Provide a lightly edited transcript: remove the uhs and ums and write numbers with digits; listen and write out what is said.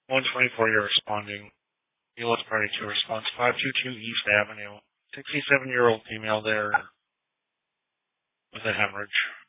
124, you're responding. Elos Party 2 response 522 East Avenue. 67-year-old female there with a hemorrhage.